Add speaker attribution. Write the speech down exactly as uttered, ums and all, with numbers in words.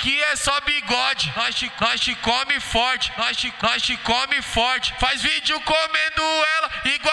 Speaker 1: aqui é só bigode. Nós te, nós te come forte, nós te, nós te come forte. Faz vídeo comendo ela igual